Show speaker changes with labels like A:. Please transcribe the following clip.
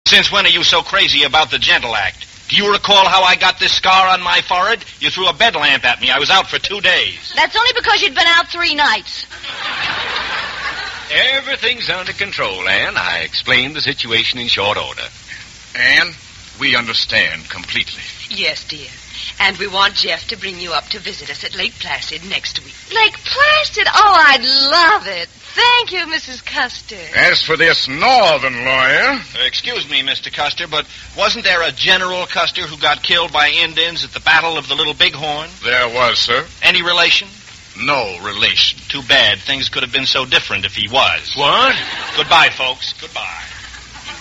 A: Since when are you so crazy about the gentle act? Do you recall how I got this scar on my forehead? You threw a bed lamp at me. I was out for 2 days.
B: That's only because you'd been out 3 nights.
C: Everything's under control, Anne. I explained the situation in short order.
D: Anne, we understand completely.
E: Yes, dear. And we want Jeff to bring you up to visit us at Lake Placid next week.
B: Lake Placid? Oh, I'd love it. Thank you, Mrs. Custer.
D: As for this northern lawyer...
A: Excuse me, Mr. Custer, but wasn't there a General Custer who got killed by Indians at the Battle of the Little Bighorn?
D: There was, sir.
A: Any relation?
D: No relation.
A: Too bad. Things could have been so different if he was.
C: What?
A: Goodbye, folks. Goodbye.